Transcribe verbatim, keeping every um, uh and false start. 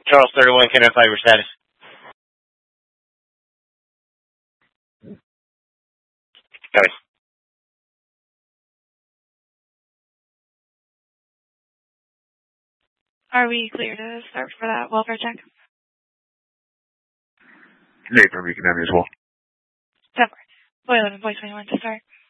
Charles thirty-one, can I have your status? Copy. Are we clear to start for that welfare check? Nathan, we can have you as well. Separate. Boylan and Boyce, when you want to start.